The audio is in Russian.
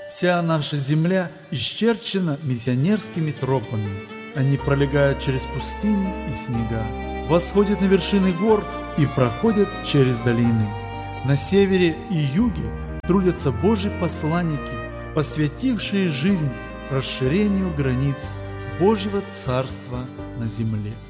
Вся наша земля исчерчена миссионерскими тропами. Они пролегают через пустыни и снега, восходят на вершины гор и проходят через долины. На севере и юге трудятся Божьи посланники, посвятившие жизнь расширению границ Божьего Царства на земле.